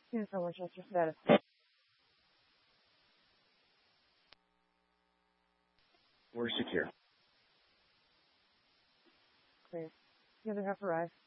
Uniform Winchester status. We're secure. Clear. The other half arrived.